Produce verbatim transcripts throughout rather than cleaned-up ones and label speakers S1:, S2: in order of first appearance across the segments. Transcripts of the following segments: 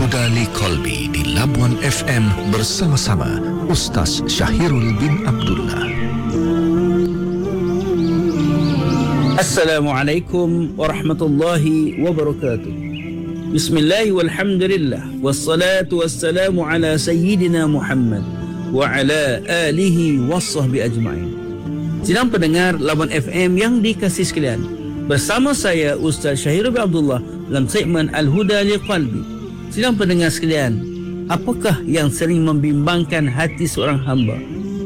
S1: Al-Huda Liqalbi di Labuan F M bersama-sama Ustaz Syahirul bin Abdullah.
S2: Assalamualaikum warahmatullahi wabarakatuh. Bismillah walhamdulillah wassalatu wassalamu ala sayyidina Muhammad wa ala alihi wassahbi ajma'in. Sidang pendengar Labuan F M yang dikasihi sekalian, bersama saya Ustaz Syahirul bin Abdullah dalam segmen Al-Huda Liqalbi. Sidang pendengar sekalian, apakah yang sering membimbangkan hati seorang hamba?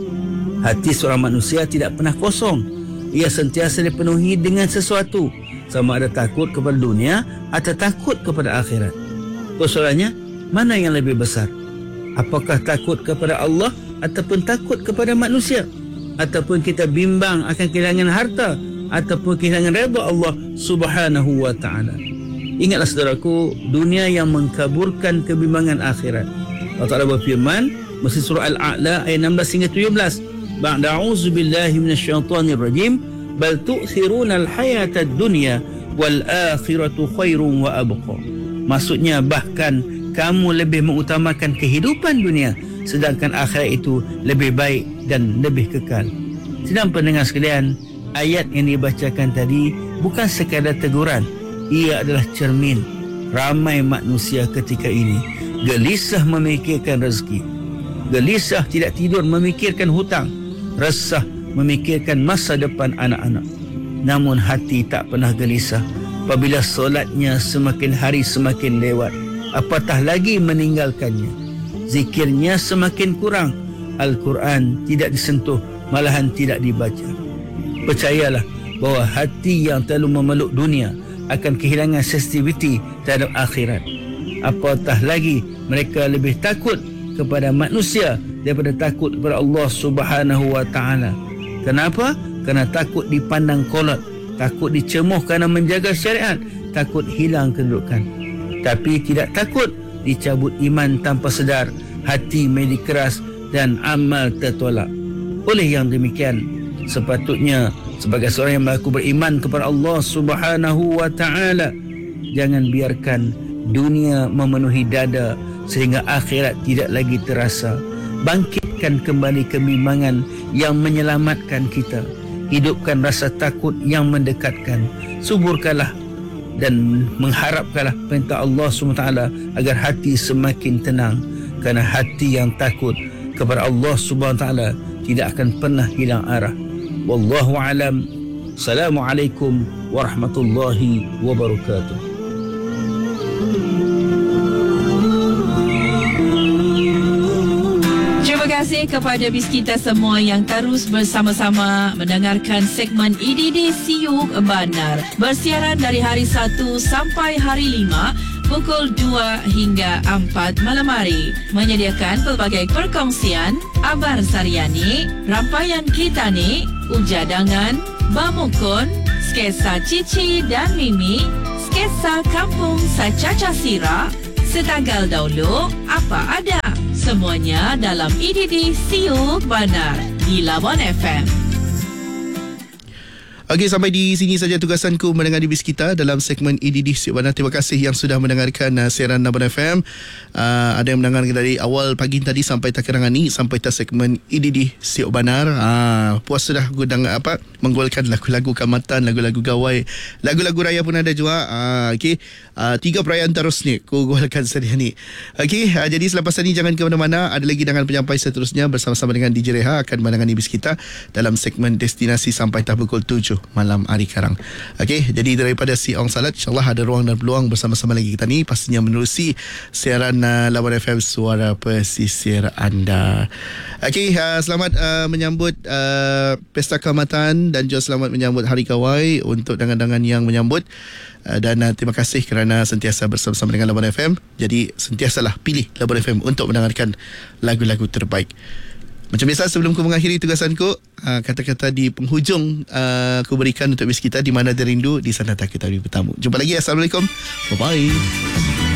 S2: Hati seorang manusia tidak pernah kosong. Ia sentiasa dipenuhi dengan sesuatu, sama ada takut kepada dunia atau takut kepada akhirat. Persoalannya, mana yang lebih besar? Apakah takut kepada Allah ataupun takut kepada manusia? Ataupun kita bimbang akan kehilangan harta ataupun kehilangan redha Allah Subhanahu wa ta'ala? Ingatlah saudaraku, dunia yang mengkaburkan kebimbangan akhirat. Allah Ta'ala berfirman, Mesir surah Al-A'la ayat enam belas hingga tujuh belas. Ba'da a'udzu billahi minasyaitonir rajim, bal tu'thiruna al-hayata ad-dunya wal akhiratu khairun wa abqa. Maksudnya, bahkan kamu lebih mengutamakan kehidupan dunia, sedangkan akhirat itu lebih baik dan lebih kekal. Sidang pendengar sekalian, ayat yang dibacakan tadi bukan sekadar teguran. Ia adalah cermin. Ramai manusia ketika ini gelisah memikirkan rezeki, gelisah tidak tidur memikirkan hutang, resah memikirkan masa depan anak-anak. Namun hati tak pernah gelisah apabila solatnya semakin hari semakin lewat, apatah lagi meninggalkannya. Zikirnya semakin kurang, Al-Quran tidak disentuh, malahan tidak dibaca. Percayalah bahawa hati yang terlalu memeluk dunia akan kehilangan sensitiviti terhadap akhirat. Apatah lagi mereka lebih takut kepada manusia daripada takut kepada Allah Subhanahu wa ta'ala. Kenapa? Kerana takut dipandang kolot, takut dicemuh kerana menjaga syariat, takut hilang kedudukan. Tapi tidak takut dicabut iman tanpa sedar, hati menjadi keras dan amal tertolak. Oleh yang demikian, sepatutnya sebagai seorang yang mengaku beriman kepada Allah Subhanahu wa ta'ala, jangan biarkan dunia memenuhi dada sehingga akhirat tidak lagi terasa. Bangkitkan kembali kebimbangan yang menyelamatkan kita. Hidupkan rasa takut yang mendekatkan. Suburkanlah dan mengharapkanlah perintah Allah subhanahu wa taala agar hati semakin tenang. Kerana hati yang takut kepada Allah subhanahu wa taala tidak akan pernah hilang arah. Wallahu alam. Assalamualaikum warahmatullahi wabarakatuh.
S3: Terima kasih kepada bis kita semua yang terus bersama-sama mendengarkan segmen E D D Siuk Banar, bersiaran dari hari Sabtu sampai hari lima pukul dua hingga empat malam hari, menyediakan pelbagai perkongsian, abar sariani, rampaian kita ni, ujadangan, bamukon, skesa Cici dan Mimi, skesa kampung Sacaca Sira, setanggal dahulu apa ada. Semuanya dalam E D D Siuk Banar di Labuan F M.
S4: Okey, sampai di sini saja tugasanku mendengar bis kita dalam segmen E D D Siuk Banar. Terima kasih yang sudah mendengarkan uh, siaran Labuan F M. Uh, ada yang mendengar dari awal pagi tadi sampai takirangan ni, sampai ke segmen E D D Siuk Banar. Uh, puas sudah gudang apa menggolkan lagu-lagu kamatan, lagu-lagu gawai, lagu-lagu raya pun ada juga. Uh, Okey, uh, tiga perayaan terus ni ku golkan sedia ni. Okey, uh, jadi selepas ini jangan ke mana-mana. Ada lagi dengan penyampai seterusnya bersama-sama dengan D J Reha akan mendengar bis kita dalam segmen destinasi sampai tak pukul tujuh malam hari karang. Okey, jadi daripada si Ong Salat, insyaAllah ada ruang dan peluang bersama-sama lagi kita ni, pastinya menerusi siaran uh, Labuan F M, suara pesisir anda. Okey, uh, selamat uh, menyambut uh, Pesta Kaamatan dan juga selamat menyambut Hari Kawai untuk dangan-dangan yang menyambut. Uh, dan uh, terima kasih kerana sentiasa bersama-sama dengan Labuan F M. Jadi sentiasalah pilih Labuan F M untuk mendengarkan lagu-lagu terbaik. Macam biasa, sebelum ku mengakhiri tugasanku, uh, kata-kata di penghujung uh, ku berikan untuk bis kita, di mana dia rindu, di sana tak kita bertemu. Jumpa lagi. Assalamualaikum. Bye-bye.